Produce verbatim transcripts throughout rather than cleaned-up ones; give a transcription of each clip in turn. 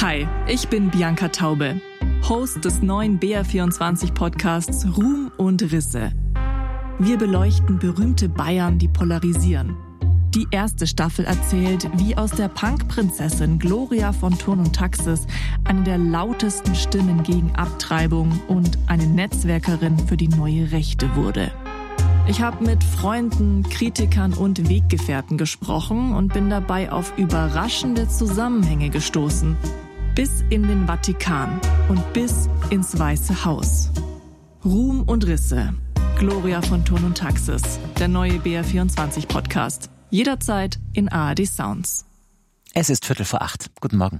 Hi, ich bin Bianca Taube, Host des neuen B R vierundzwanzig Podcasts Ruhm und Risse. Wir beleuchten berühmte Bayern, die polarisieren. Die erste Staffel erzählt, wie aus der Punk-Prinzessin Gloria von Thurn und Taxis eine der lautesten Stimmen gegen Abtreibung und eine Netzwerkerin für die neue Rechte wurde. Ich habe mit Freunden, Kritikern und Weggefährten gesprochen und bin dabei auf überraschende Zusammenhänge gestoßen. Bis in den Vatikan und bis ins Weiße Haus. Ruhm und Risse. Gloria von Thurn und Taxis. Der neue B R vierundzwanzig Podcast. Jederzeit in A R D Sounds. Es ist Viertel vor acht. Guten Morgen.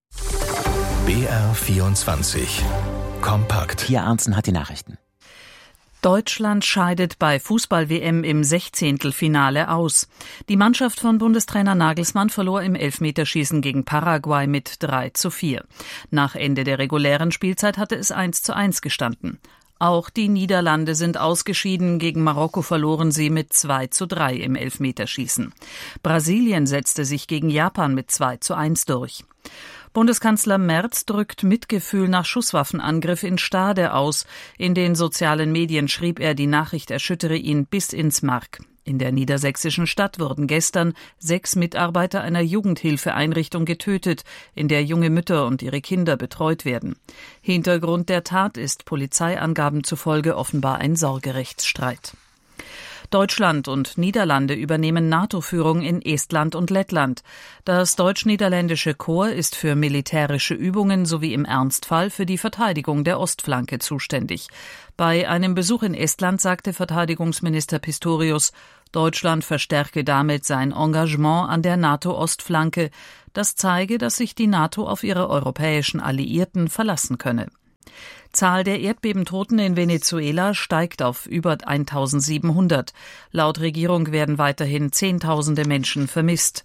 B R vierundzwanzig. Kompakt. Pia Arntzen hat die Nachrichten. Deutschland scheidet bei Fußball-W M im Sechzehntelfinale aus. Die Mannschaft von Bundestrainer Nagelsmann verlor im Elfmeterschießen gegen Paraguay mit drei zu vier. Nach Ende der regulären Spielzeit hatte es eins zu eins gestanden. Auch die Niederlande sind ausgeschieden. Gegen Marokko verloren sie mit zwei zu drei im Elfmeterschießen. Brasilien setzte sich gegen Japan mit zwei zu eins durch. Bundeskanzler Merz drückt Mitgefühl nach Schusswaffenangriff in Stade aus. In den sozialen Medien schrieb er, die Nachricht erschüttere ihn bis ins Mark. In der niedersächsischen Stadt wurden gestern sechs Mitarbeiter einer Jugendhilfeeinrichtung getötet, in der junge Mütter und ihre Kinder betreut werden. Hintergrund der Tat ist Polizeiangaben zufolge offenbar ein Sorgerechtsstreit. Deutschland und Niederlande übernehmen NATO-Führung in Estland und Lettland. Das deutsch-niederländische Korps ist für militärische Übungen sowie im Ernstfall für die Verteidigung der Ostflanke zuständig. Bei einem Besuch in Estland sagte Verteidigungsminister Pistorius, Deutschland verstärke damit sein Engagement an der NATO-Ostflanke. Das zeige, dass sich die NATO auf ihre europäischen Alliierten verlassen könne. Zahl der Erdbebentoten in Venezuela steigt auf über eintausendsiebenhundert. Laut Regierung werden weiterhin Zehntausende Menschen vermisst.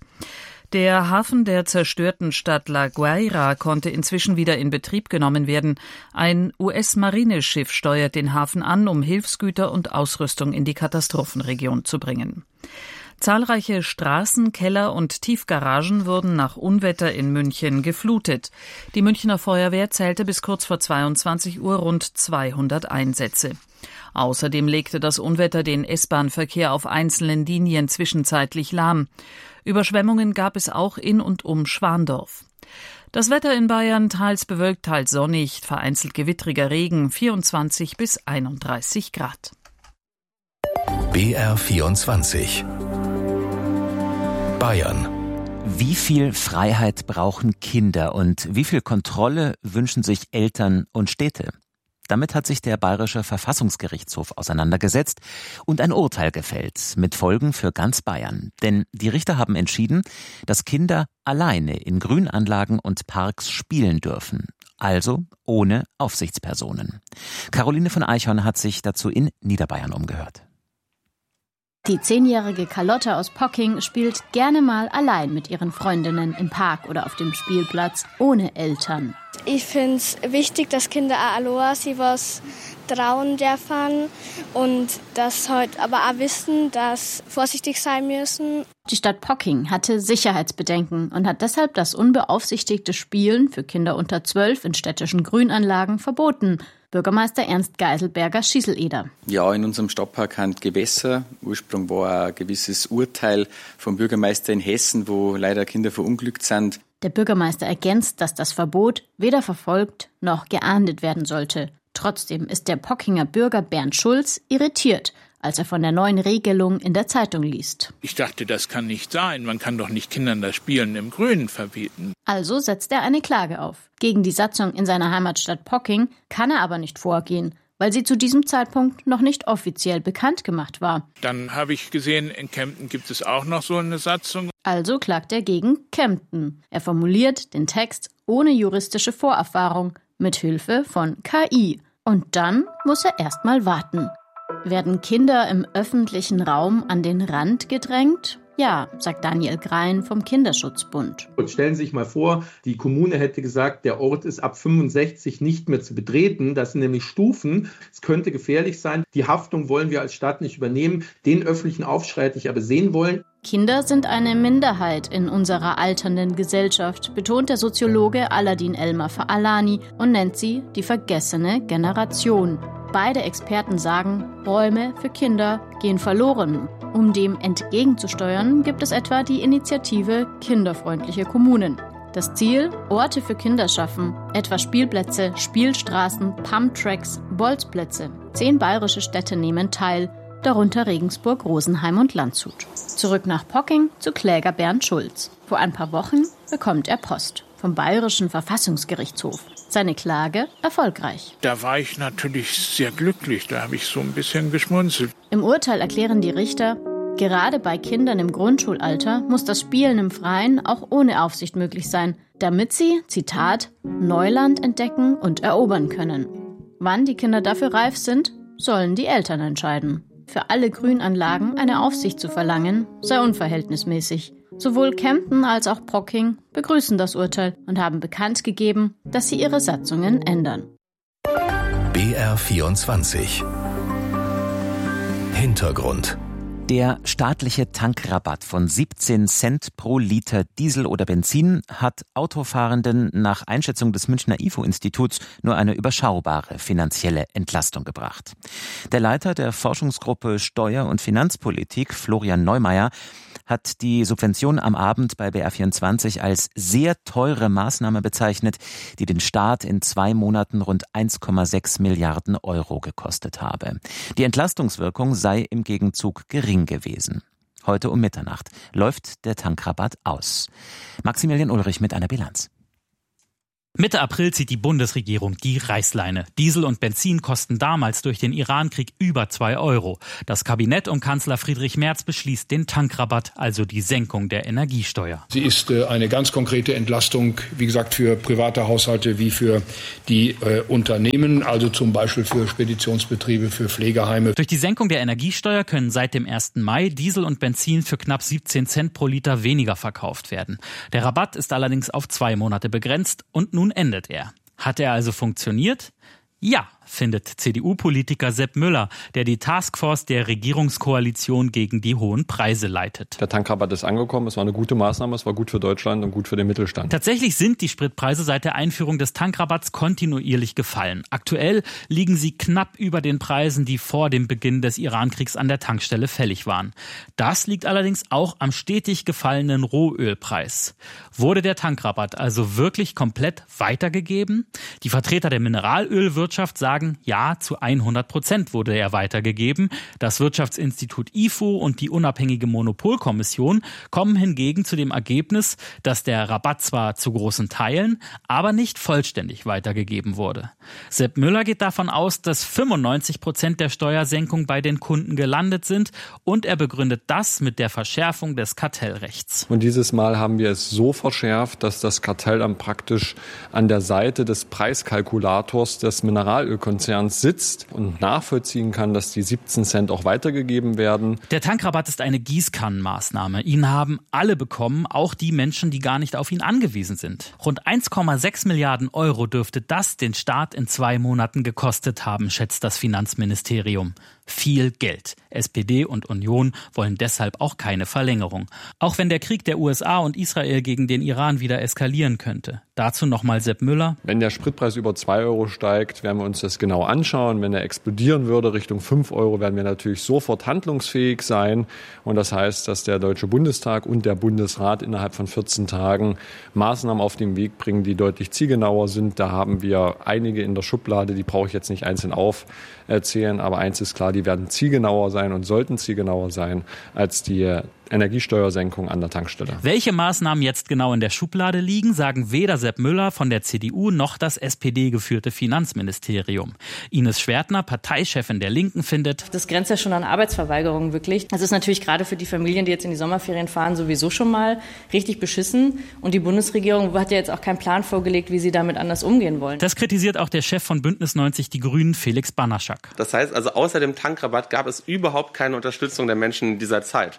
Der Hafen der zerstörten Stadt La Guaira konnte inzwischen wieder in Betrieb genommen werden. Ein U S-Marineschiff steuert den Hafen an, um Hilfsgüter und Ausrüstung in die Katastrophenregion zu bringen. Zahlreiche Straßen, Keller und Tiefgaragen wurden nach Unwetter in München geflutet. Die Münchner Feuerwehr zählte bis kurz vor zweiundzwanzig Uhr rund zweihundert Einsätze. Außerdem legte das Unwetter den S-Bahn-Verkehr auf einzelnen Linien zwischenzeitlich lahm. Überschwemmungen gab es auch in und um Schwandorf. Das Wetter in Bayern teils bewölkt, teils sonnig, vereinzelt gewittriger Regen, vierundzwanzig bis einunddreißig Grad. B R vierundzwanzig. Bayern. Wie viel Freiheit brauchen Kinder und wie viel Kontrolle wünschen sich Eltern und Städte? Damit hat sich der Bayerische Verfassungsgerichtshof auseinandergesetzt und ein Urteil gefällt, mit Folgen für ganz Bayern. Denn die Richter haben entschieden, dass Kinder alleine in Grünanlagen und Parks spielen dürfen. Also ohne Aufsichtspersonen. Caroline von Eichhorn hat sich dazu in Niederbayern umgehört. Die zehnjährige Carlotta aus Pocking spielt gerne mal allein mit ihren Freundinnen im Park oder auf dem Spielplatz, ohne Eltern. Ich finde es wichtig, dass Kinder auch allein sich was trauen dürfen und dass heute aber auch wissen, dass vorsichtig sein müssen. Die Stadt Pocking hatte Sicherheitsbedenken und hat deshalb das unbeaufsichtigte Spielen für Kinder unter zwölf in städtischen Grünanlagen verboten. Bürgermeister Ernst Geiselberger-Schieseleder. Ja, in unserem Stadtpark haben Gewässer. Ursprung war ein gewisses Urteil vom Bürgermeister in Hessen, wo leider Kinder verunglückt sind. Der Bürgermeister ergänzt, dass das Verbot weder verfolgt noch geahndet werden sollte. Trotzdem ist der Pockinger Bürger Bernd Schulz irritiert, als er von der neuen Regelung in der Zeitung liest. Ich dachte, das kann nicht sein. Man kann doch nicht Kindern das Spielen im Grünen verbieten. Also setzt er eine Klage auf. Gegen die Satzung in seiner Heimatstadt Pocking kann er aber nicht vorgehen, weil sie zu diesem Zeitpunkt noch nicht offiziell bekannt gemacht war. Dann habe ich gesehen, in Kempten gibt es auch noch so eine Satzung. Also klagt er gegen Kempten. Er formuliert den Text ohne juristische Vorerfahrung, mit Hilfe von K I. Und dann muss er erst mal warten. Werden Kinder im öffentlichen Raum an den Rand gedrängt? Ja, sagt Daniel Grein vom Kinderschutzbund. Und stellen Sie sich mal vor, die Kommune hätte gesagt, der Ort ist ab fünfundsechzig nicht mehr zu betreten. Das sind nämlich Stufen. Es könnte gefährlich sein. Die Haftung wollen wir als Stadt nicht übernehmen. Den öffentlichen Aufschrei hätte ich aber sehen wollen. Kinder sind eine Minderheit in unserer alternden Gesellschaft, betont der Soziologe Aladin Elmar Faalani und nennt sie die vergessene Generation. Beide Experten sagen, Räume für Kinder gehen verloren. Um dem entgegenzusteuern, gibt es etwa die Initiative Kinderfreundliche Kommunen. Das Ziel, Orte für Kinder schaffen, etwa Spielplätze, Spielstraßen, Pumptracks, Bolzplätze. Zehn bayerische Städte nehmen teil, darunter Regensburg, Rosenheim und Landshut. Zurück nach Pocking zu Kläger Bernd Schulz. Vor ein paar Wochen bekommt er Post vom Bayerischen Verfassungsgerichtshof. Seine Klage erfolgreich. Da war ich natürlich sehr glücklich, da habe ich so ein bisschen geschmunzelt. Im Urteil erklären die Richter, gerade bei Kindern im Grundschulalter muss das Spielen im Freien auch ohne Aufsicht möglich sein, damit sie, Zitat, Neuland entdecken und erobern können. Wann die Kinder dafür reif sind, sollen die Eltern entscheiden. Für alle Grünanlagen eine Aufsicht zu verlangen, sei unverhältnismäßig. Sowohl Kempten als auch Pocking begrüßen das Urteil und haben bekannt gegeben, dass sie ihre Satzungen ändern. B R vierundzwanzig Hintergrund. Der staatliche Tankrabatt von siebzehn Cent pro Liter Diesel oder Benzin hat Autofahrenden nach Einschätzung des Münchner I F O-Instituts nur eine überschaubare finanzielle Entlastung gebracht. Der Leiter der Forschungsgruppe Steuer- und Finanzpolitik, Florian Neumeier, hat die Subvention am Abend bei B R vierundzwanzig als sehr teure Maßnahme bezeichnet, die den Staat in zwei Monaten rund eins Komma sechs Milliarden Euro gekostet habe. Die Entlastungswirkung sei im Gegenzug gering gewesen. Heute um Mitternacht läuft der Tankrabatt aus. Maximilian Ulrich mit einer Bilanz. Mitte April zieht die Bundesregierung die Reißleine. Diesel und Benzin kosten damals durch den Irankrieg über zwei Euro. Das Kabinett um Kanzler Friedrich Merz beschließt den Tankrabatt, also die Senkung der Energiesteuer. Sie ist äh, eine ganz konkrete Entlastung, wie gesagt, für private Haushalte wie für die äh, Unternehmen, also zum Beispiel für Speditionsbetriebe, für Pflegeheime. Durch die Senkung der Energiesteuer können seit dem ersten Mai Diesel und Benzin für knapp siebzehn Cent pro Liter weniger verkauft werden. Der Rabatt ist allerdings auf zwei Monate begrenzt und nun Nun endet er. Hat er also funktioniert? Ja, findet C D U-Politiker Sepp Müller, der die Taskforce der Regierungskoalition gegen die hohen Preise leitet. Der Tankrabatt ist angekommen, es war eine gute Maßnahme, es war gut für Deutschland und gut für den Mittelstand. Tatsächlich sind die Spritpreise seit der Einführung des Tankrabatts kontinuierlich gefallen. Aktuell liegen sie knapp über den Preisen, die vor dem Beginn des Irankriegs an der Tankstelle fällig waren. Das liegt allerdings auch am stetig gefallenen Rohölpreis. Wurde der Tankrabatt also wirklich komplett weitergegeben? Die Vertreter der Mineralölwirtschaft sagen, ja, zu hundert Prozent wurde er weitergegeben. Das Wirtschaftsinstitut I F O und die unabhängige Monopolkommission kommen hingegen zu dem Ergebnis, dass der Rabatt zwar zu großen Teilen, aber nicht vollständig weitergegeben wurde. Sepp Müller geht davon aus, dass fünfundneunzig Prozent der Steuersenkung bei den Kunden gelandet sind und er begründet das mit der Verschärfung des Kartellrechts. Und dieses Mal haben wir es so verschärft, dass das Kartell dann praktisch an der Seite des Preiskalkulators des Mineralölkonzerns sitzt und nachvollziehen kann, dass die siebzehn Cent auch weitergegeben werden. Der Tankrabatt ist eine Gießkannenmaßnahme. Ihn haben alle bekommen, auch die Menschen, die gar nicht auf ihn angewiesen sind. Rund eins Komma sechs Milliarden Euro dürfte das den Staat in zwei Monaten gekostet haben, schätzt das Finanzministerium. Viel Geld. S P D und Union wollen deshalb auch keine Verlängerung. Auch wenn der Krieg der U S A und Israel gegen den Iran wieder eskalieren könnte. Dazu nochmal Sepp Müller. Wenn der Spritpreis über zwei Euro steigt, werden wir uns das genau anschauen. Wenn er explodieren würde Richtung fünf Euro, werden wir natürlich sofort handlungsfähig sein. Und das heißt, dass der Deutsche Bundestag und der Bundesrat innerhalb von vierzehn Tagen Maßnahmen auf den Weg bringen, die deutlich zielgenauer sind. Da haben wir einige in der Schublade, die brauche ich jetzt nicht einzeln aufzählen. Aber eins ist klar, die werden zielgenauer sein und sollten zielgenauer sein als die Energiesteuersenkung an der Tankstelle. Welche Maßnahmen jetzt genau in der Schublade liegen, sagen weder Sepp Müller von der C D U noch das S P D-geführte Finanzministerium. Ines Schwertner, Parteichefin der Linken, findet: Das grenzt ja schon an Arbeitsverweigerung wirklich. Das ist natürlich gerade für die Familien, die jetzt in die Sommerferien fahren, sowieso schon mal richtig beschissen. Und die Bundesregierung hat ja jetzt auch keinen Plan vorgelegt, wie sie damit anders umgehen wollen. Das kritisiert auch der Chef von Bündnis neunzig Die Grünen, Felix Banaschak. Das heißt also, außer dem Tankrabatt gab es überhaupt keine Unterstützung der Menschen in dieser Zeit.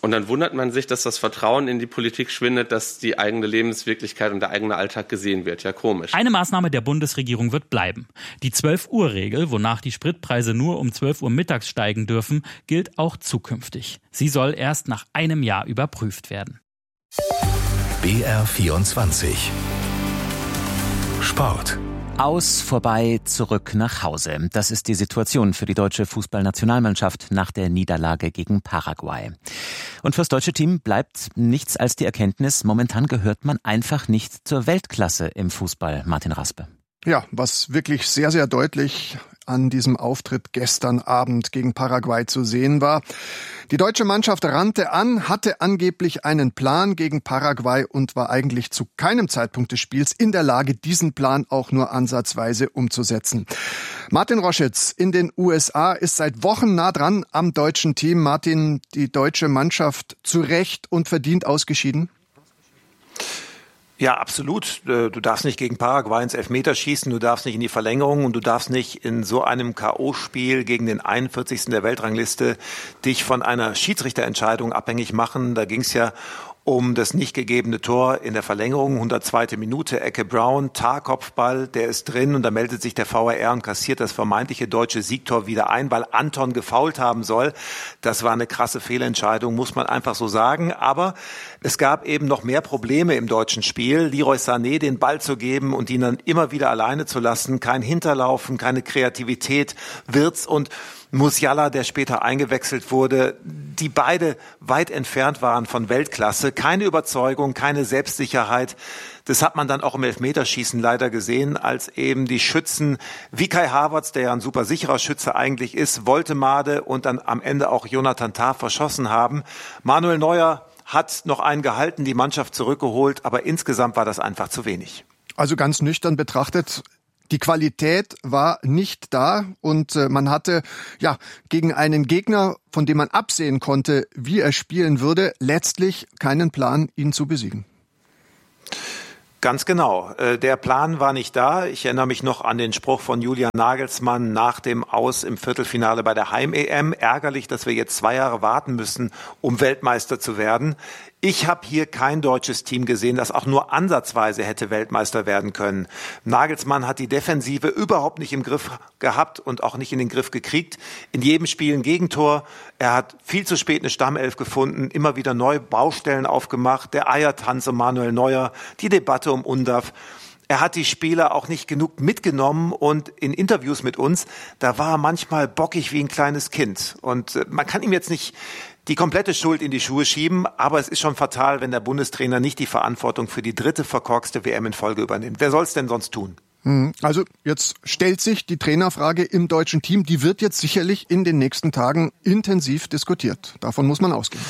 Und dann wundert man sich, dass das Vertrauen in die Politik schwindet, dass die eigene Lebenswirklichkeit und der eigene Alltag gesehen wird. Ja, komisch. Eine Maßnahme der Bundesregierung wird bleiben. Die zwölf-Uhr-Regel, wonach die Spritpreise nur um zwölf Uhr mittags steigen dürfen, gilt auch zukünftig. Sie soll erst nach einem Jahr überprüft werden. B R vierundzwanzig Sport. Aus, vorbei, zurück nach Hause. Das ist die Situation für die deutsche Fußballnationalmannschaft nach der Niederlage gegen Paraguay. Und fürs deutsche Team bleibt nichts als die Erkenntnis, momentan gehört man einfach nicht zur Weltklasse im Fußball. Martin Raspe. Ja, was wirklich sehr, sehr deutlich an diesem Auftritt gestern Abend gegen Paraguay zu sehen war. Die deutsche Mannschaft rannte an, hatte angeblich einen Plan gegen Paraguay und war eigentlich zu keinem Zeitpunkt des Spiels in der Lage, diesen Plan auch nur ansatzweise umzusetzen. Martin Roschitz in den U S A ist seit Wochen nah dran am deutschen Team. Martin, die deutsche Mannschaft zu Recht und verdient ausgeschieden? Ja, absolut. Du darfst nicht gegen Paraguay ins Elfmeterschießen, du darfst nicht in die Verlängerung und du darfst nicht in so einem K O-Spiel gegen den einundvierzigsten der Weltrangliste dich von einer Schiedsrichterentscheidung abhängig machen. Da ging es ja um das nicht gegebene Tor in der Verlängerung, hundertzweite Minute, Ecke Brown, Tarkopfball, der ist drin und da meldet sich der V A R und kassiert das vermeintliche deutsche Siegtor wieder ein, weil Anton gefoult haben soll. Das war eine krasse Fehlentscheidung, muss man einfach so sagen, aber es gab eben noch mehr Probleme im deutschen Spiel. Leroy Sané den Ball zu geben und ihn dann immer wieder alleine zu lassen, kein Hinterlaufen, keine Kreativität, Wirtz und Musiala, der später eingewechselt wurde, die beide weit entfernt waren von Weltklasse. Keine Überzeugung, keine Selbstsicherheit. Das hat man dann auch im Elfmeterschießen leider gesehen, als eben die Schützen wie Kai Havertz, der ja ein super sicherer Schütze eigentlich ist, Woltemade und dann am Ende auch Jonathan Tah verschossen haben. Manuel Neuer hat noch einen gehalten, die Mannschaft zurückgeholt, aber insgesamt war das einfach zu wenig. Also ganz nüchtern betrachtet, die Qualität war nicht da und äh, man hatte ja gegen einen Gegner, von dem man absehen konnte, wie er spielen würde, letztlich keinen Plan, ihn zu besiegen. Ganz genau. Der Plan war nicht da. Ich erinnere mich noch an den Spruch von Julian Nagelsmann nach dem Aus im Viertelfinale bei der Heim-E M. Ärgerlich, dass wir jetzt zwei Jahre warten müssen, um Weltmeister zu werden. Ich habe hier kein deutsches Team gesehen, das auch nur ansatzweise hätte Weltmeister werden können. Nagelsmann hat die Defensive überhaupt nicht im Griff gehabt und auch nicht in den Griff gekriegt. In jedem Spiel ein Gegentor. Er hat viel zu spät eine Stammelf gefunden, immer wieder neue Baustellen aufgemacht. Der Eiertanz um Manuel Neuer, die Debatte um Undav. Er hat die Spieler auch nicht genug mitgenommen und in Interviews mit uns, da war er manchmal bockig wie ein kleines Kind. Und man kann ihm jetzt nicht die komplette Schuld in die Schuhe schieben, aber es ist schon fatal, wenn der Bundestrainer nicht die Verantwortung für die dritte verkorkste W M in Folge übernimmt. Wer soll es denn sonst tun? Also jetzt stellt sich die Trainerfrage im deutschen Team, die wird jetzt sicherlich in den nächsten Tagen intensiv diskutiert. Davon muss man ausgehen.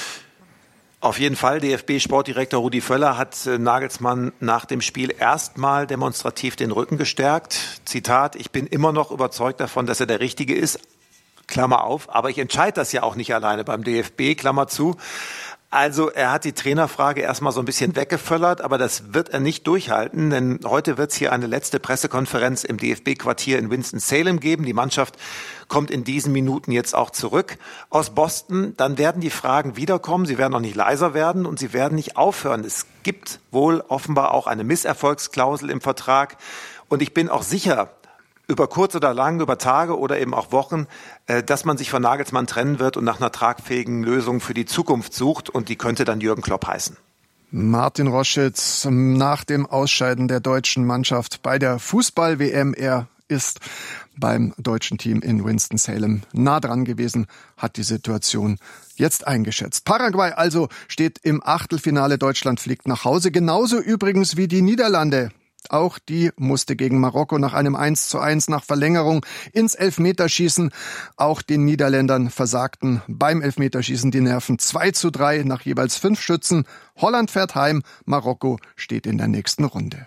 Auf jeden Fall. D F B-Sportdirektor Rudi Völler hat Nagelsmann nach dem Spiel erstmal demonstrativ den Rücken gestärkt. Zitat, ich bin immer noch überzeugt davon, dass er der Richtige ist. Klammer auf, aber ich entscheide das ja auch nicht alleine beim D F B, Klammer zu. Also er hat die Trainerfrage erstmal so ein bisschen weggeföllert, aber das wird er nicht durchhalten, denn heute wird es hier eine letzte Pressekonferenz im D F B-Quartier in Winston-Salem geben. Die Mannschaft kommt in diesen Minuten jetzt auch zurück aus Boston. Dann werden die Fragen wiederkommen, sie werden auch nicht leiser werden und sie werden nicht aufhören. Es gibt wohl offenbar auch eine Misserfolgsklausel im Vertrag und ich bin auch sicher, über kurz oder lang, über Tage oder eben auch Wochen, dass man sich von Nagelsmann trennen wird und nach einer tragfähigen Lösung für die Zukunft sucht und die könnte dann Jürgen Klopp heißen. Martin Roschitz nach dem Ausscheiden der deutschen Mannschaft bei der Fußball-W M. Er ist beim deutschen Team in Winston-Salem nah dran gewesen, hat die Situation jetzt eingeschätzt. Paraguay also steht im Achtelfinale, Deutschland fliegt nach Hause, genauso übrigens wie die Niederlande. Auch die musste gegen Marokko nach einem eins zu eins nach Verlängerung ins Elfmeterschießen. Auch den Niederländern versagten beim Elfmeterschießen die Nerven. zwei zu drei nach jeweils fünf Schützen. Holland fährt heim, Marokko steht in der nächsten Runde.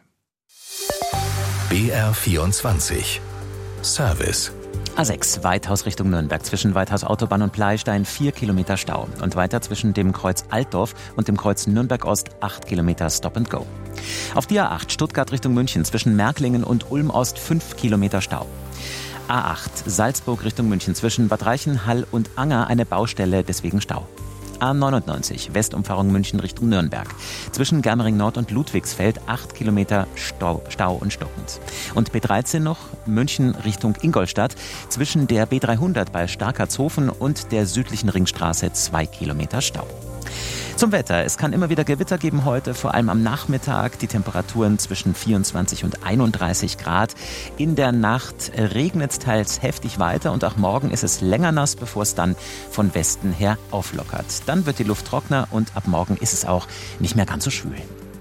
B R vierundzwanzig Service. A sechs, Weithaus Richtung Nürnberg, zwischen Weithaus Autobahn und Pleystein vier Kilometer Stau. Und weiter zwischen dem Kreuz Altdorf und dem Kreuz Nürnberg-Ost acht Kilometer Stop and Go. Auf die A acht, Stuttgart Richtung München, zwischen Märklingen und Ulm-Ost fünf Kilometer Stau. A acht, Salzburg Richtung München, zwischen Bad Reichenhall und Anger eine Baustelle, deswegen Stau. A neunundneunzig, Westumfahrung München Richtung Nürnberg. Zwischen Germering Nord und Ludwigsfeld acht Kilometer Stau, Stau und stockend. Und B dreizehn noch, München Richtung Ingolstadt. Zwischen der B dreihundert bei Starkertshofen und der südlichen Ringstraße zwei Kilometer Stau. Zum Wetter. Es kann immer wieder Gewitter geben heute, vor allem am Nachmittag. Die Temperaturen zwischen vierundzwanzig und einunddreißig Grad. In der Nacht regnet es teils heftig weiter und auch morgen ist es länger nass, bevor es dann von Westen her auflockert. Dann wird die Luft trockener und ab morgen ist es auch nicht mehr ganz so schwül.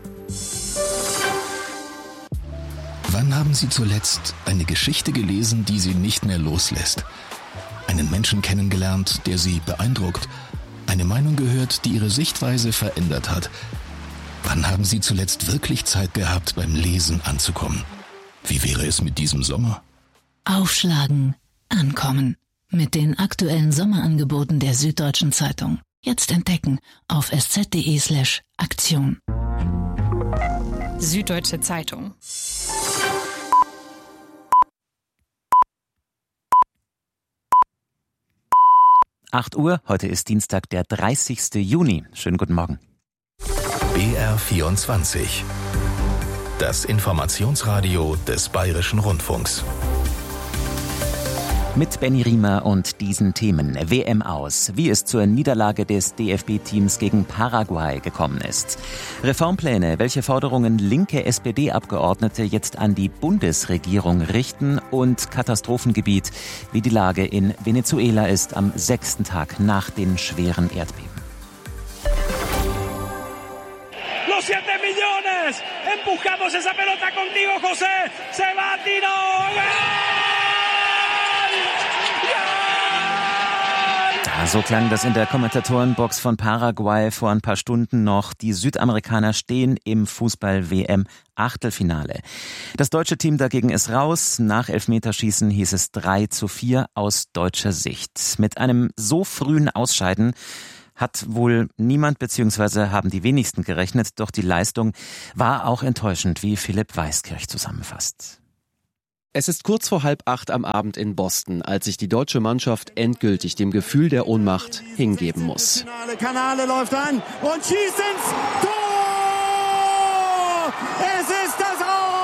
Wann haben Sie zuletzt eine Geschichte gelesen, die Sie nicht mehr loslässt? Einen Menschen kennengelernt, der Sie beeindruckt? Eine Meinung gehört, die Ihre Sichtweise verändert hat? Wann haben Sie zuletzt wirklich Zeit gehabt, beim Lesen anzukommen? Wie wäre es mit diesem Sommer? Aufschlagen, ankommen. Mit den aktuellen Sommerangeboten der Süddeutschen Zeitung. Jetzt entdecken auf sz.de slash Aktion. Süddeutsche Zeitung. acht Uhr, heute ist Dienstag, der dreißigsten Juni. Schönen guten Morgen. B R vierundzwanzig. Das Informationsradio des Bayerischen Rundfunks. Mit Benny Riemer und diesen Themen. W M aus, wie es zur Niederlage des D F B-Teams gegen Paraguay gekommen ist. Reformpläne, welche Forderungen linke S P D-Abgeordnete jetzt an die Bundesregierung richten und Katastrophengebiet, wie die Lage in Venezuela ist am sechsten Tag nach den schweren Erdbeben. Los siete millones, empujamos esa pelota contigo, José, se va Tino. So klang das in der Kommentatorenbox von Paraguay vor ein paar Stunden noch. Die Südamerikaner stehen im Fußball-W M-Achtelfinale. Das deutsche Team dagegen ist raus. Nach Elfmeterschießen hieß es drei zu vier aus deutscher Sicht. Mit einem so frühen Ausscheiden hat wohl niemand bzw. haben die wenigsten gerechnet. Doch die Leistung war auch enttäuschend, wie Philipp Weiskirch zusammenfasst. Es ist kurz vor halb acht am Abend in Boston, als sich die deutsche Mannschaft endgültig dem Gefühl der Ohnmacht hingeben muss. Kanale läuft an und schießt ins Tor! Es ist das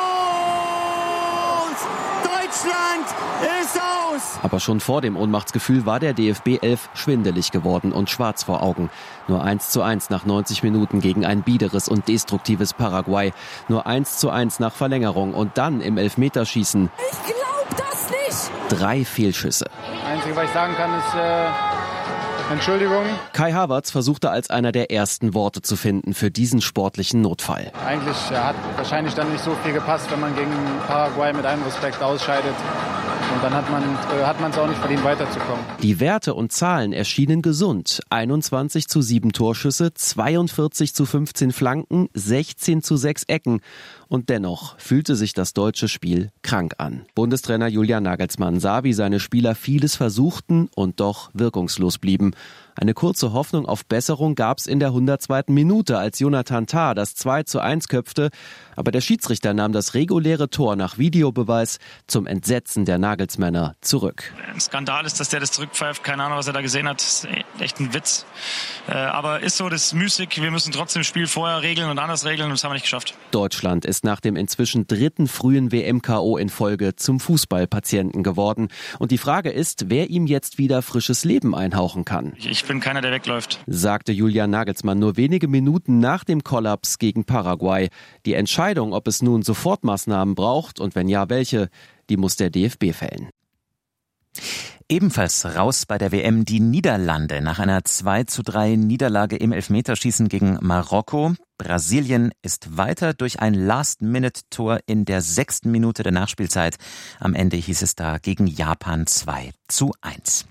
Aus! Deutschland ist aus! Aber schon vor dem Ohnmachtsgefühl war der D F B elf schwindelig geworden und schwarz vor Augen. Nur eins zu eins nach neunzig Minuten gegen ein biederes und destruktives Paraguay. Nur eins zu eins nach Verlängerung und dann im Elfmeterschießen. Ich glaub das nicht! Drei Fehlschüsse. Einzige, was ich sagen kann, ist äh, Entschuldigung. Kai Havertz versuchte als einer der ersten Worte zu finden für diesen sportlichen Notfall. Eigentlich ja, hat wahrscheinlich dann nicht so viel gepasst, wenn man gegen Paraguay mit allem Respekt ausscheidet. Und dann hat man äh, hat man es auch nicht verdient, weiterzukommen. Die Werte und Zahlen erschienen gesund. einundzwanzig zu sieben Torschüsse, zweiundvierzig zu fünfzehn Flanken, sechzehn zu sechs Ecken. Und dennoch fühlte sich das deutsche Spiel krank an. Bundestrainer Julian Nagelsmann sah, wie seine Spieler vieles versuchten und doch wirkungslos blieben. Eine kurze Hoffnung auf Besserung gab's in der hundertzweiten Minute, als Jonathan Tah das zwei zu eins köpfte. Aber der Schiedsrichter nahm das reguläre Tor nach Videobeweis zum Entsetzen der Nagelsmänner zurück. Ein Skandal ist, dass der das zurückpfeift. Keine Ahnung, was er da gesehen hat. Das ist echt ein Witz. Aber ist so, das ist müßig. Wir müssen trotzdem das Spiel vorher regeln und anders regeln und das haben wir nicht geschafft. Deutschland ist nach dem inzwischen dritten frühen W M-K O in Folge zum Fußballpatienten geworden. Und die Frage ist, wer ihm jetzt wieder frisches Leben einhauchen kann. Ich bin keiner, der wegläuft, sagte Julian Nagelsmann nur wenige Minuten nach dem Kollaps gegen Paraguay. Die Entscheidung, ob es nun Sofortmaßnahmen braucht und wenn ja, welche, die muss der D F B fällen. Ebenfalls raus bei der W M die Niederlande nach einer zwei zu drei Niederlage im Elfmeterschießen gegen Marokko. Brasilien ist weiter durch ein Last-Minute-Tor in der sechsten Minute der Nachspielzeit. Am Ende hieß es da gegen Japan zwei zu eins.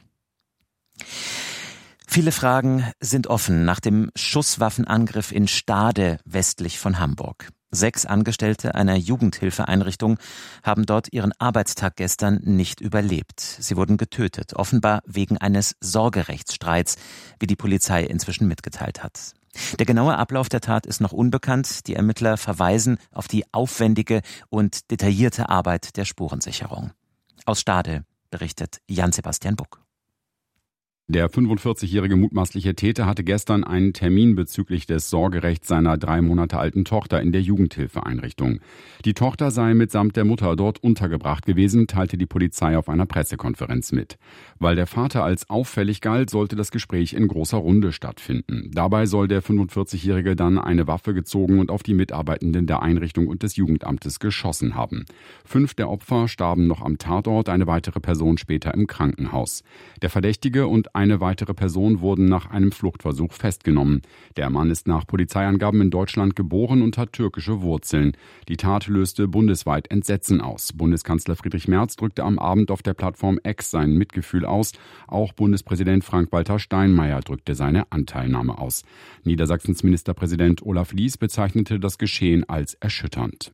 Viele Fragen sind offen nach dem Schusswaffenangriff in Stade westlich von Hamburg. Sechs Angestellte einer Jugendhilfeeinrichtung haben dort ihren Arbeitstag gestern nicht überlebt. Sie wurden getötet, offenbar wegen eines Sorgerechtsstreits, wie die Polizei inzwischen mitgeteilt hat. Der genaue Ablauf der Tat ist noch unbekannt. Die Ermittler verweisen auf die aufwendige und detaillierte Arbeit der Spurensicherung. Aus Stade berichtet Jan-Sebastian Buck. Der fünfundvierzigjährige mutmaßliche Täter hatte gestern einen Termin bezüglich des Sorgerechts seiner drei Monate alten Tochter in der Jugendhilfeeinrichtung. Die Tochter sei mitsamt der Mutter dort untergebracht gewesen, teilte die Polizei auf einer Pressekonferenz mit. Weil der Vater als auffällig galt, sollte das Gespräch in großer Runde stattfinden. Dabei soll der fünfundvierzigjährige dann eine Waffe gezogen und auf die Mitarbeitenden der Einrichtung und des Jugendamtes geschossen haben. Fünf der Opfer starben noch am Tatort, eine weitere Person später im Krankenhaus. Der Verdächtige und eine weitere Person wurden nach einem Fluchtversuch festgenommen. Der Mann ist nach Polizeiangaben in Deutschland geboren und hat türkische Wurzeln. Die Tat löste bundesweit Entsetzen aus. Bundeskanzler Friedrich Merz drückte am Abend auf der Plattform X sein Mitgefühl aus. Auch Bundespräsident Frank-Walter Steinmeier drückte seine Anteilnahme aus. Niedersachsens Ministerpräsident Olaf Lies bezeichnete das Geschehen als erschütternd.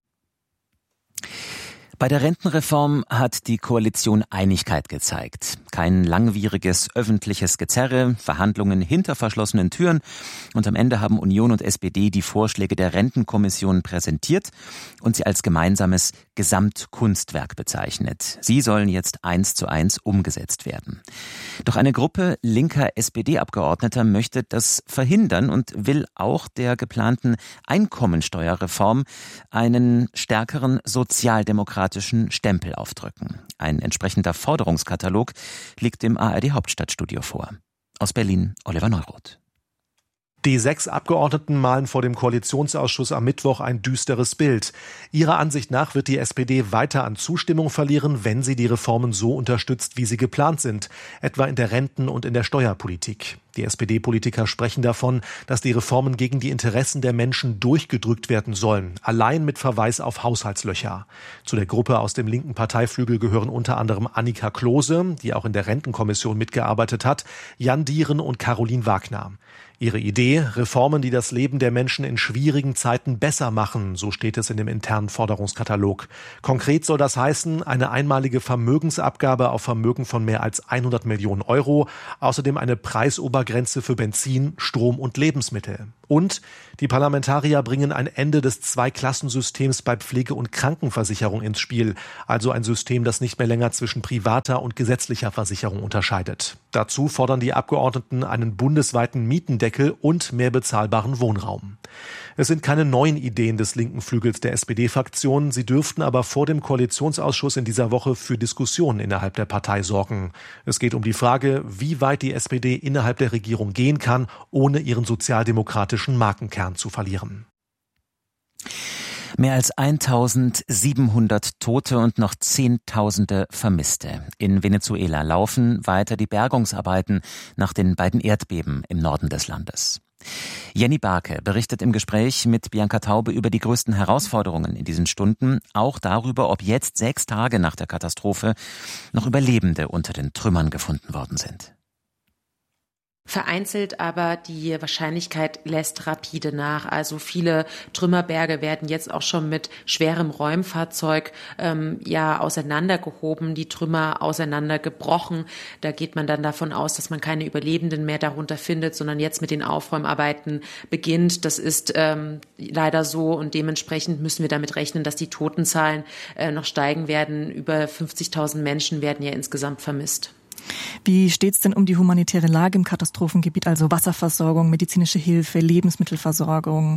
Bei der Rentenreform hat die Koalition Einigkeit gezeigt. Kein langwieriges öffentliches Gezerre, Verhandlungen hinter verschlossenen Türen. Und am Ende haben Union und S P D die Vorschläge der Rentenkommission präsentiert und sie als gemeinsames Gesamtkunstwerk bezeichnet. Sie sollen jetzt eins zu eins umgesetzt werden. Doch eine Gruppe linker S P D-Abgeordneter möchte das verhindern und will auch der geplanten Einkommensteuerreform einen stärkeren sozialdemokratischen Stempel aufdrücken. Ein entsprechender Forderungskatalog liegt im A R D-Hauptstadtstudio vor. Aus Berlin, Oliver Neuroth. Die sechs Abgeordneten malen vor dem Koalitionsausschuss am Mittwoch ein düsteres Bild. Ihrer Ansicht nach wird die S P D weiter an Zustimmung verlieren, wenn sie die Reformen so unterstützt, wie sie geplant sind, etwa in der Renten- und in der Steuerpolitik. Die S P D-Politiker sprechen davon, dass die Reformen gegen die Interessen der Menschen durchgedrückt werden sollen, allein mit Verweis auf Haushaltslöcher. Zu der Gruppe aus dem linken Parteiflügel gehören unter anderem Annika Klose, die auch in der Rentenkommission mitgearbeitet hat, Jan Dieren und Caroline Wagner. Ihre Idee, Reformen, die das Leben der Menschen in schwierigen Zeiten besser machen, so steht es in dem internen Forderungskatalog. Konkret soll das heißen, eine einmalige Vermögensabgabe auf Vermögen von mehr als hundert Millionen Euro, außerdem eine Preisobergrenze für Benzin, Strom und Lebensmittel. Und die Parlamentarier bringen ein Ende des Zweiklassensystems bei Pflege- und Krankenversicherung ins Spiel, also ein System, das nicht mehr länger zwischen privater und gesetzlicher Versicherung unterscheidet. Dazu fordern die Abgeordneten einen bundesweiten Mietendeckel und mehr bezahlbaren Wohnraum. Es sind keine neuen Ideen des linken Flügels der S P D-Fraktion, sie dürften aber vor dem Koalitionsausschuss in dieser Woche für Diskussionen innerhalb der Partei sorgen. Es geht um die Frage, wie weit die S P D innerhalb der Regierung gehen kann, ohne ihren sozialdemokratischen Markenkern zu verlieren. Mehr als eintausendsiebenhundert Tote und noch Zehntausende Vermisste. In Venezuela laufen weiter die Bergungsarbeiten nach den beiden Erdbeben im Norden des Landes. Jenny Barke berichtet im Gespräch mit Bianca Taube über die größten Herausforderungen in diesen Stunden, auch darüber, ob jetzt sechs Tage nach der Katastrophe noch Überlebende unter den Trümmern gefunden worden sind. Vereinzelt, aber die Wahrscheinlichkeit lässt rapide nach. Also viele Trümmerberge werden jetzt auch schon mit schwerem Räumfahrzeug ähm, ja auseinandergehoben, die Trümmer auseinandergebrochen. Da geht man dann davon aus, dass man keine Überlebenden mehr darunter findet, sondern jetzt mit den Aufräumarbeiten beginnt. Das ist ähm, leider so und dementsprechend müssen wir damit rechnen, dass die Totenzahlen äh, noch steigen werden. Über fünfzigtausend Menschen werden ja insgesamt vermisst. Wie steht es denn um die humanitäre Lage im Katastrophengebiet, also Wasserversorgung, medizinische Hilfe, Lebensmittelversorgung?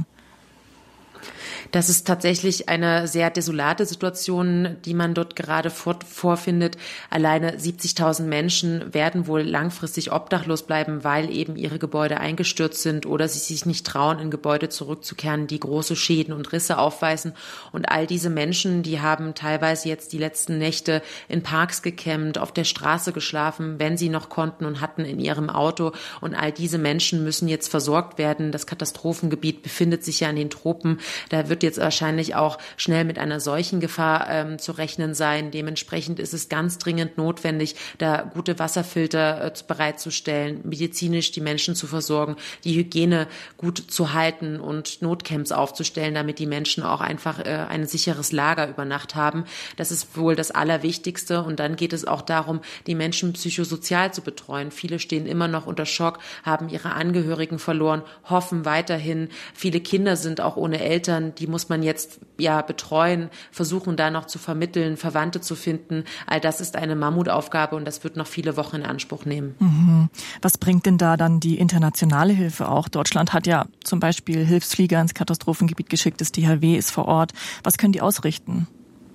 Das ist tatsächlich eine sehr desolate Situation, die man dort gerade vor, vorfindet. Alleine siebzigtausend Menschen werden wohl langfristig obdachlos bleiben, weil eben ihre Gebäude eingestürzt sind oder sie sich nicht trauen, in Gebäude zurückzukehren, die große Schäden und Risse aufweisen. Und all diese Menschen, die haben teilweise jetzt die letzten Nächte in Parks gecampt, auf der Straße geschlafen, wenn sie noch konnten und hatten in ihrem Auto. Und all diese Menschen müssen jetzt versorgt werden. Das Katastrophengebiet befindet sich ja in den Tropen. Da wird jetzt wahrscheinlich auch schnell mit einer Seuchengefahr ähm, zu rechnen sein. Dementsprechend ist es ganz dringend notwendig, da gute Wasserfilter äh, bereitzustellen, medizinisch die Menschen zu versorgen, die Hygiene gut zu halten und Notcamps aufzustellen, damit die Menschen auch einfach äh, ein sicheres Lager über Nacht haben. Das ist wohl das Allerwichtigste. Und dann geht es auch darum, die Menschen psychosozial zu betreuen. Viele stehen immer noch unter Schock, haben ihre Angehörigen verloren, hoffen weiterhin. Viele Kinder sind auch ohne Eltern, die muss man jetzt ja betreuen, versuchen da noch zu vermitteln, Verwandte zu finden. All das ist eine Mammutaufgabe und das wird noch viele Wochen in Anspruch nehmen. Mhm. Was bringt denn da dann die internationale Hilfe auch? Deutschland hat ja zum Beispiel Hilfsflieger ins Katastrophengebiet geschickt, das D H W ist vor Ort. Was können die ausrichten?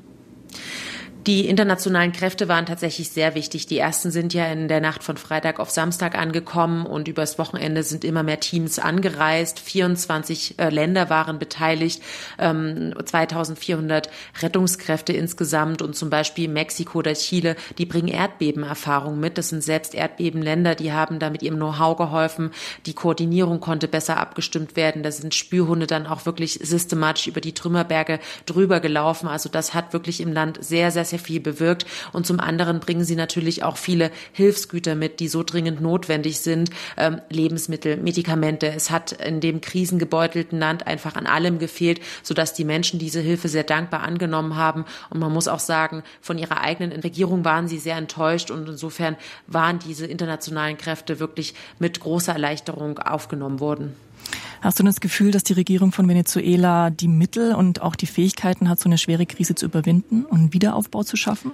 Die internationalen Kräfte waren tatsächlich sehr wichtig. Die ersten sind ja in der Nacht von Freitag auf Samstag angekommen und übers Wochenende sind immer mehr Teams angereist. vierundzwanzig äh, Länder waren beteiligt, ähm, zweitausendvierhundert Rettungskräfte insgesamt und zum Beispiel Mexiko oder Chile, die bringen Erdbebenerfahrung mit. Das sind selbst Erdbebenländer, die haben da mit ihrem Know-how geholfen. Die Koordinierung konnte besser abgestimmt werden. Da sind Spürhunde dann auch wirklich systematisch über die Trümmerberge drüber gelaufen. Also das hat wirklich im Land sehr, sehr sehr viel bewirkt und zum anderen bringen sie natürlich auch viele Hilfsgüter mit, die so dringend notwendig sind, ähm, Lebensmittel, Medikamente. Es hat in dem krisengebeutelten Land einfach an allem gefehlt, sodass die Menschen diese Hilfe sehr dankbar angenommen haben und man muss auch sagen, von ihrer eigenen Regierung waren sie sehr enttäuscht und insofern waren diese internationalen Kräfte wirklich mit großer Erleichterung aufgenommen worden. Hast du das Gefühl, dass die Regierung von Venezuela die Mittel und auch die Fähigkeiten hat, so eine schwere Krise zu überwinden und einen Wiederaufbau zu schaffen?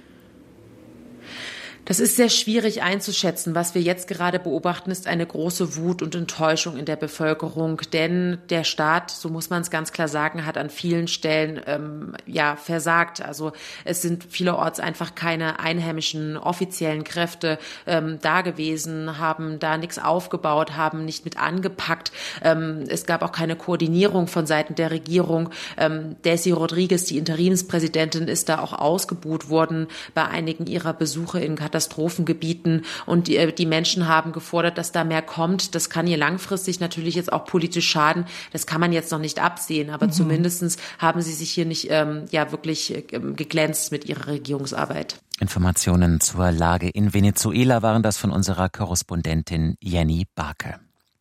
Das ist sehr schwierig einzuschätzen. Was wir jetzt gerade beobachten, ist eine große Wut und Enttäuschung in der Bevölkerung. Denn der Staat, so muss man es ganz klar sagen, hat an vielen Stellen ähm, ja versagt. Also es sind vielerorts einfach keine einheimischen offiziellen Kräfte ähm, da gewesen, haben da nichts aufgebaut, haben nicht mit angepackt. Ähm, es gab auch keine Koordinierung von Seiten der Regierung. Ähm, Desi Rodriguez, die Interimspräsidentin, ist da auch ausgebuht worden bei einigen ihrer Besuche in Katastrophen. Katastrophengebieten und die, die Menschen haben gefordert, dass da mehr kommt. Das kann ihr langfristig natürlich jetzt auch politisch schaden. Das kann man jetzt noch nicht absehen, aber mhm. zumindest haben sie sich hier nicht ähm, ja wirklich ähm, geglänzt mit ihrer Regierungsarbeit. Informationen zur Lage in Venezuela waren das von unserer Korrespondentin Jenny Barke.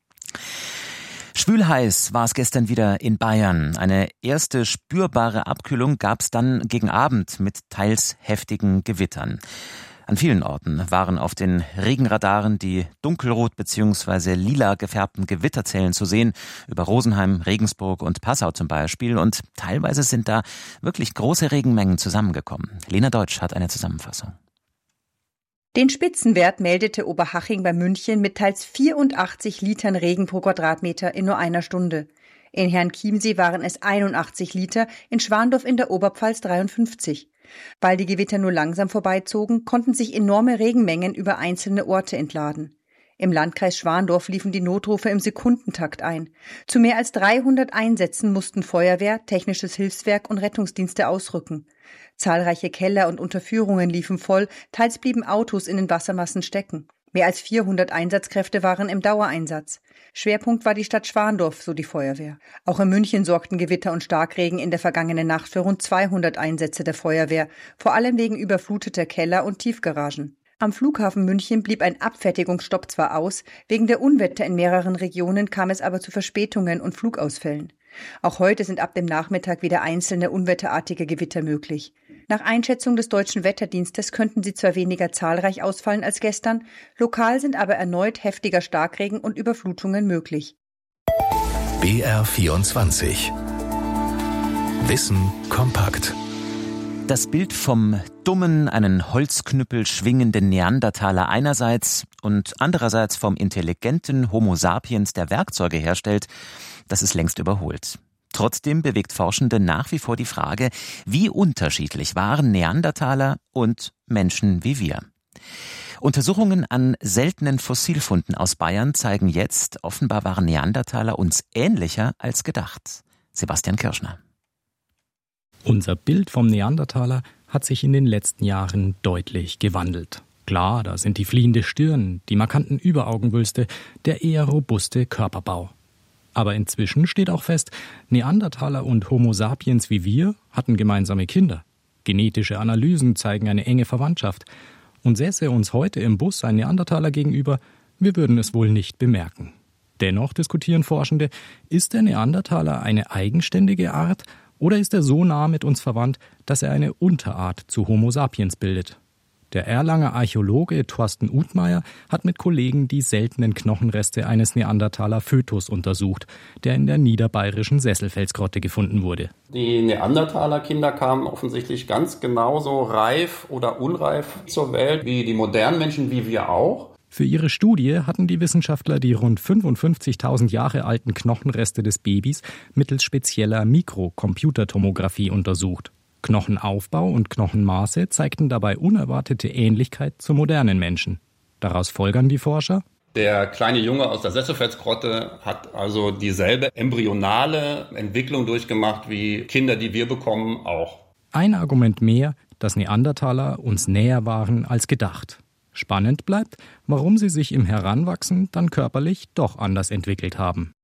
Schwülheiß war es gestern wieder in Bayern. Eine erste spürbare Abkühlung gab es dann gegen Abend mit teils heftigen Gewittern. An vielen Orten waren auf den Regenradaren die dunkelrot bzw. lila gefärbten Gewitterzellen zu sehen, über Rosenheim, Regensburg und Passau zum Beispiel. Und teilweise sind da wirklich große Regenmengen zusammengekommen. Lena Deutsch hat eine Zusammenfassung. Den Spitzenwert meldete Oberhaching bei München mit teils vierundachtzig Litern Regen pro Quadratmeter in nur einer Stunde. In Herrenchiemsee waren es einundachtzig Liter, in Schwandorf in der Oberpfalz dreiundfünfzig. Weil die Gewitter nur langsam vorbeizogen, konnten sich enorme Regenmengen über einzelne Orte entladen. Im Landkreis Schwandorf liefen die Notrufe im Sekundentakt ein. Zu mehr als dreihundert Einsätzen mussten Feuerwehr, Technisches Hilfswerk und Rettungsdienste ausrücken. Zahlreiche Keller und Unterführungen liefen voll, teils blieben Autos in den Wassermassen stecken. Mehr als vierhundert Einsatzkräfte waren im Dauereinsatz. Schwerpunkt war die Stadt Schwandorf, so die Feuerwehr. Auch in München sorgten Gewitter und Starkregen in der vergangenen Nacht für rund zweihundert Einsätze der Feuerwehr, vor allem wegen überfluteter Keller und Tiefgaragen. Am Flughafen München blieb ein Abfertigungsstopp zwar aus, wegen der Unwetter in mehreren Regionen kam es aber zu Verspätungen und Flugausfällen. Auch heute sind ab dem Nachmittag wieder einzelne unwetterartige Gewitter möglich. Nach Einschätzung des Deutschen Wetterdienstes könnten sie zwar weniger zahlreich ausfallen als gestern, lokal sind aber erneut heftiger Starkregen und Überflutungen möglich. B R vierundzwanzig. Wissen kompakt. Das Bild vom dummen, einen Holzknüppel schwingenden Neandertaler einerseits und andererseits vom intelligenten Homo sapiens, der Werkzeuge herstellt, das ist längst überholt. Trotzdem bewegt Forschende nach wie vor die Frage, wie unterschiedlich waren Neandertaler und Menschen wie wir. Untersuchungen an seltenen Fossilfunden aus Bayern zeigen jetzt, offenbar waren Neandertaler uns ähnlicher als gedacht. Sebastian Kirschner. Unser Bild vom Neandertaler hat sich in den letzten Jahren deutlich gewandelt. Klar, da sind die fliehende Stirn, die markanten Überaugenwülste, der eher robuste Körperbau. Aber inzwischen steht auch fest, Neandertaler und Homo sapiens wie wir hatten gemeinsame Kinder. Genetische Analysen zeigen eine enge Verwandtschaft. Und säße uns heute im Bus ein Neandertaler gegenüber, wir würden es wohl nicht bemerken. Dennoch diskutieren Forschende, ist der Neandertaler eine eigenständige Art oder ist er so nah mit uns verwandt, dass er eine Unterart zu Homo sapiens bildet? Der Erlanger Archäologe Thorsten Uthmeier hat mit Kollegen die seltenen Knochenreste eines Neandertaler Fötus untersucht, der in der niederbayerischen Sesselfelsgrotte gefunden wurde. Die Neandertaler-Kinder kamen offensichtlich ganz genauso reif oder unreif zur Welt wie die modernen Menschen, wie wir auch. Für ihre Studie hatten die Wissenschaftler die rund fünfundfünfzigtausend Jahre alten Knochenreste des Babys mittels spezieller Mikrocomputertomographie untersucht. Knochenaufbau und Knochenmaße zeigten dabei unerwartete Ähnlichkeit zu modernen Menschen. Daraus folgern die Forscher: Der kleine Junge aus der Sesselfelsgrotte hat also dieselbe embryonale Entwicklung durchgemacht wie Kinder, die wir bekommen, auch. Ein Argument mehr, dass Neandertaler uns näher waren als gedacht. Spannend bleibt, warum sie sich im Heranwachsen dann körperlich doch anders entwickelt haben.